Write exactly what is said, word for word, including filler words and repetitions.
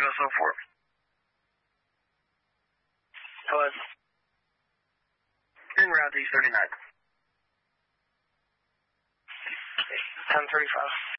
U S O four. Hello. En route D thirty-nine. ten thirty-five.